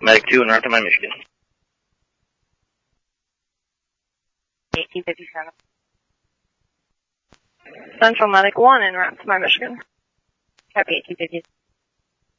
Medic 2 in Raptormine, Michigan. 1857. Central Medic 1 in Raptormine, Michigan. Copy 1857.